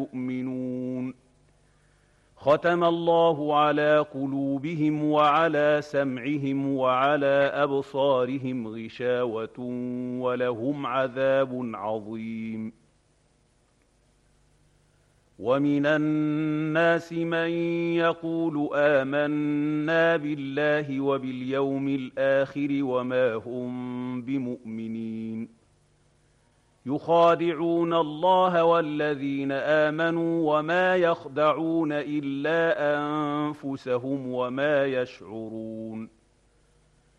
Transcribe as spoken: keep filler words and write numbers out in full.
يؤمنون ختم الله على قلوبهم وعلى سمعهم وعلى أبصارهم غشاوة ولهم عذاب عظيم ومن الناس من يقول آمنا بالله وباليوم الآخر وما هم بمؤمنين يخادعون الله والذين آمنوا وما يخدعون إلا أنفسهم وما يشعرون